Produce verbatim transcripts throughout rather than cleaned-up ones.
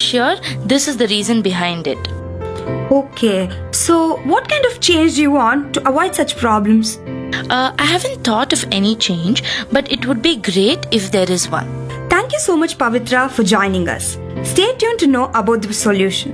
sure this is the reason behind it. Okay, so what kind of change do you want to avoid such problems? Uh, I haven't thought of any change, but it would be great if there is one. Thank you so much, Pavitra, for joining us. Stay tuned to know about the solution.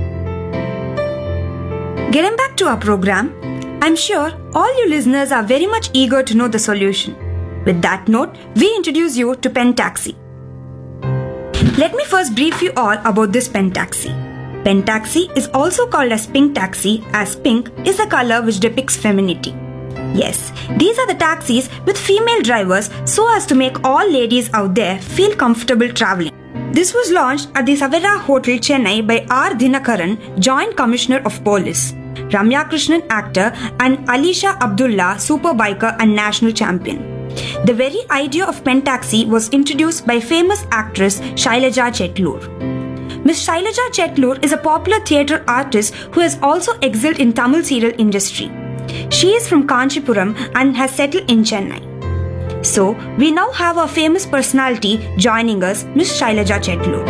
Getting back to our program, I'm sure all you listeners are very much eager to know the solution. With that note, we introduce you to Pen Taxi. Let me first brief you all about this Pen Taxi. Pen Taxi is also called as Pink Taxi, as pink is a color which depicts femininity. Yes, these are the taxis with female drivers so as to make all ladies out there feel comfortable traveling. This was launched at the Savera Hotel, Chennai by R. Dinakaran, Joint Commissioner of Police, Ramya Krishnan, actor, and Alisha Abdullah, super biker and national champion. The very idea of Pen Taxi was introduced by famous actress Shailaja Chetlur. Miss Shailaja Chetlur is a popular theatre artist who has also excelled in Tamil serial industry. She is from Kanchipuram and has settled in Chennai. So, we now have a famous personality joining us, Miss Shailaja Chetlur.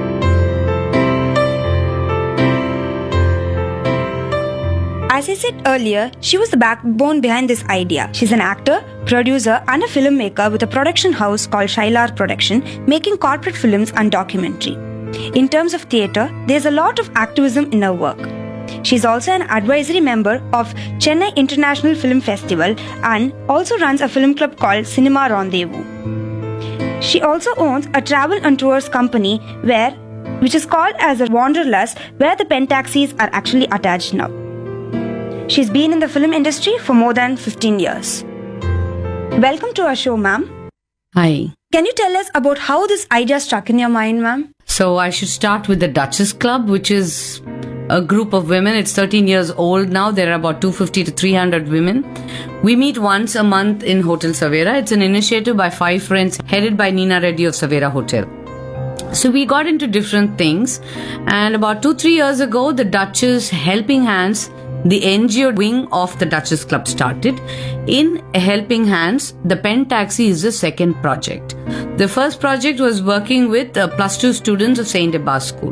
As I said earlier, she was the backbone behind this idea. She's an actor, producer and a filmmaker with a production house called Shailar Production, making corporate films and documentary. In terms of theatre, there's a lot of activism in her work. She's also an advisory member of Chennai International Film Festival and also runs a film club called Cinema Rendezvous. She also owns a travel and tours company where, which is called as a Wanderlust, where the Pen Taxis are actually attached now. She's been in the film industry for more than fifteen years. Welcome to our show, ma'am. Hi. Can you tell us about how this idea struck in your mind, ma'am? So I should start with the Duchess Club, which is a group of women. It's thirteen years old now. There are about two hundred fifty to three hundred women. We meet once a month in Hotel Savera. It's an initiative by five friends headed by Nina Reddy of Savera Hotel. So we got into different things, and about two, three years ago, the Duchess Helping Hands, the N G O wing of the Duchess Club started. In Helping Hands, the Pen Taxi is the second project. The first project was working with uh, plus two students of Saint Abba School.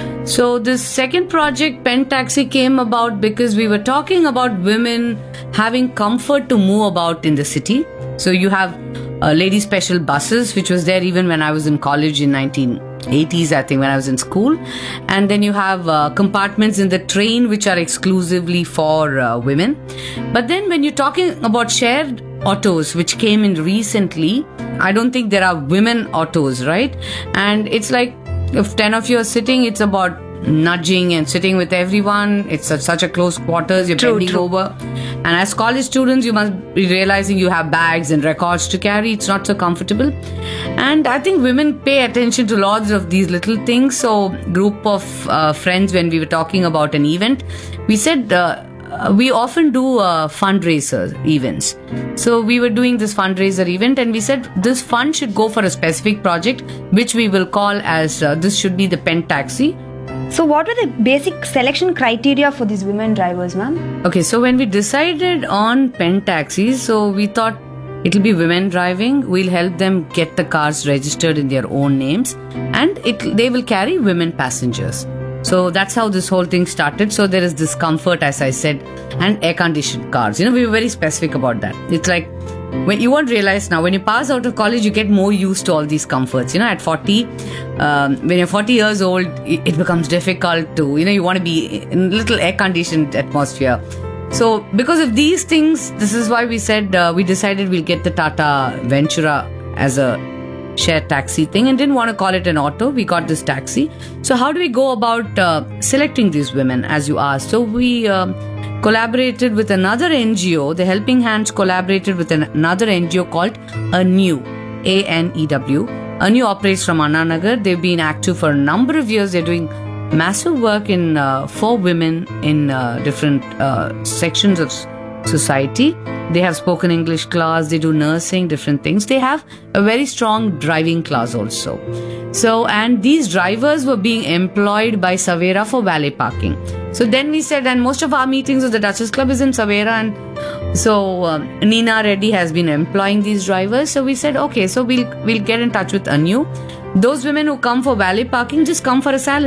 So this second project, Pen Taxi, came about because we were talking about women having comfort to move about in the city. So you have uh, lady special buses, which was there even when I was in college in nineteen eighties, I think, when I was in school. And then you have uh, compartments in the train which are exclusively for uh, women. But then when you're talking about shared autos, which came in recently, I don't think there are women autos, right? And it's like, if ten of you are sitting, it's about nudging and sitting with everyone. It's a, such a close quarters, you're True, bending true. over. And as college students, you must be realizing you have bags and records to carry. It's not so comfortable. And I think women pay attention to lots of these little things. So group of uh, friends, when we were talking about an event, we said uh, we often do uh, fundraiser events. So we were doing this fundraiser event, and we said this fund should go for a specific project, which we will call as uh, this should be the Pen Taxi. So what were the basic selection criteria for these women drivers, ma'am? Okay, so when we decided on Pen Taxis, so we thought it'll be women driving. We'll help them get the cars registered in their own names, and it they will carry women passengers. So that's how this whole thing started. So there is discomfort, as I said, and air-conditioned cars. You know, we were very specific about that. It's like, when you won't realize now, when you pass out of college, you get more used to all these comforts. You know, at forty, um, when you're forty years old, it, it becomes difficult to, you know, you want to be in a little air-conditioned atmosphere. So because of these things, this is why we said, uh, we decided we'll get the Tata Ventura as a shared taxi thing, and didn't want to call it an auto. We got this taxi. So how do we go about uh, selecting these women, as you asked? So we um, collaborated with another N G O. The Helping Hands collaborated with an, another N G O called Anew, A N E W. Anew operates from Anna Nagar. They've been active for a number of years. They're doing massive work in uh, for women in uh, different uh, sections of society. They have spoken English class, they do nursing, different things. They have a very strong driving class also. So, and these drivers were being employed by Savera for valet parking. So then we said, and most of our meetings of the Duchess Club is in Savera, and so um, Nina Reddy has been employing these drivers. So we said, okay, so we'll we'll get in touch with Anew. Those women who come for valet parking just come for a salary.